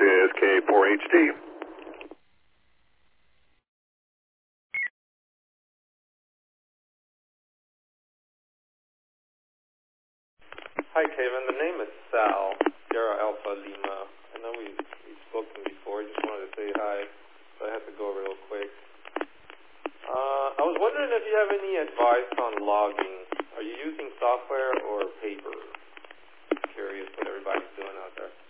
is K4HD. Hi, Kevin. The name is Sal, Sierra Alpha Lima. I know we've spoken before. I just wanted to say hi, so I have to go real quick. I was wondering if you have any advice on logging. Are you using software or paper? Curious what everybody's doing out there.